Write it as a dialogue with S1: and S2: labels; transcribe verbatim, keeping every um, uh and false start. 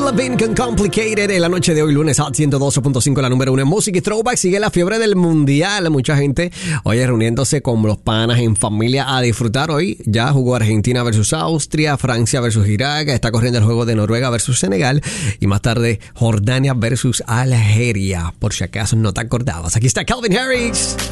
S1: Levine con Complicated en la noche de hoy, lunes Hot ciento doce punto cinco, la número uno en música y throwback. Sigue la fiebre del mundial. Mucha gente hoy reuniéndose con los panas en familia a disfrutar. Hoy ya jugó Argentina versus Austria, Francia versus Irak, está corriendo el juego de Noruega versus Senegal y más tarde Jordania versus Algeria, por si acaso no te acordabas. Aquí está Calvin Harris.